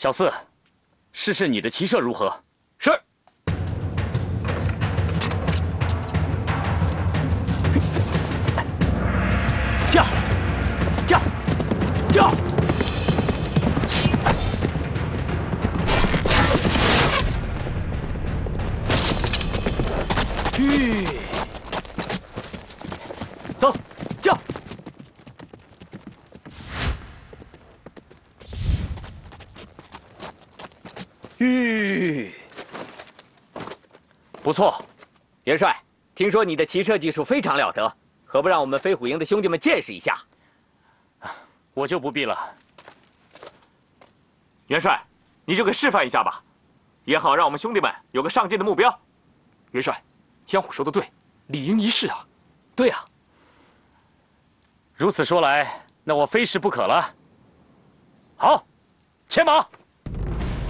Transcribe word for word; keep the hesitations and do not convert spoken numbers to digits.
小四，试试你的骑射如何？ 是。驾，驾，驾！吁，走，驾！吁， 不错， 元帅，听说你的骑射技术非常了得，何不让我们飞虎营的兄弟们见识一下？ 我就不必了。 元帅，你就给示范一下吧，也好让我们兄弟们有个上进的目标。 元帅，江虎说的对，理应一试啊。 对呀、啊。 如此说来，那我非试不可了。好，牵马。